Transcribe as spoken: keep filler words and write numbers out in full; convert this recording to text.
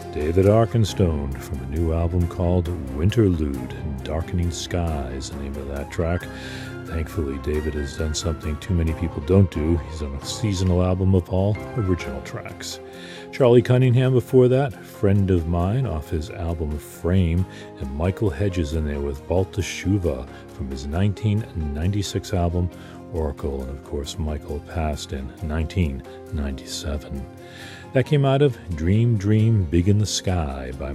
David Arkenstone from a new album called Winterlude. Darkening Sky is the name of that track. Thankfully, David has done something too many people don't do. He's on a seasonal album of all original tracks. Charlie Cunningham before that, Friend of Mine off his album Frame, and Michael Hedges in there with Balta Shuva from his nineteen ninety-six album Oracle, and of course Michael passed in nineteen ninety-seven. That came out of Dream Dream Big in the Sky by